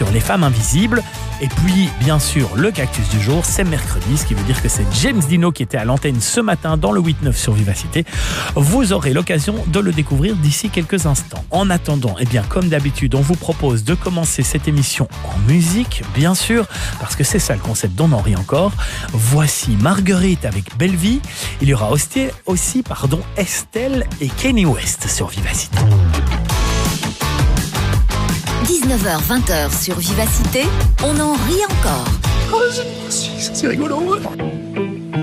sûr les femmes invisibles. Et puis, bien sûr, le cactus du jour, c'est mercredi, ce qui veut dire que c'est James Dino qui était à l'antenne ce matin dans le 8-9 sur Vivacité. Vous aurez l'occasion de le découvrir d'ici quelques instants. En attendant, eh bien, comme d'habitude, on vous propose de commencer cette émission en musique, bien sûr, parce que c'est ça le concept d'On en rit encore. Voici Marguerite avec Belle Vie. Il y aura aussi Estelle et Kanye West sur Vivacité. 19h-20h sur Vivacité, on en rit encore. Oh, c'est rigolo.